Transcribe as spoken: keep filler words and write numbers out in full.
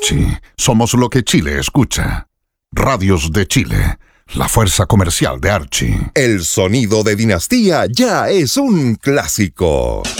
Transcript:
Archie, somos lo que Chile escucha. Radios de Chile, la fuerza comercial de Archie. El sonido de Dinastía ya es un clásico.